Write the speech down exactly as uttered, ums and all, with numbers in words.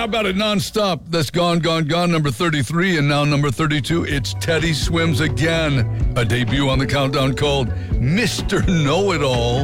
how about it nonstop? That's Gone, Gone, Gone, number thirty-three, and now number thirty-two, it's Teddy Swims Again, a debut on the countdown called Mister Know-It-All.